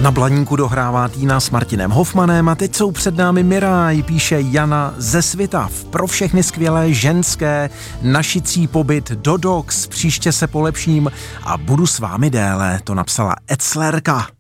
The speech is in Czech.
Na Blaníku dohrává Týna s Martinem Hofmanem a teď jsou před námi Miraj, píše Jana ze Svitav. Pro všechny skvělé ženské, našicí pobyt do Docs, příště se polepším a budu s vámi déle, to napsala Eclerka.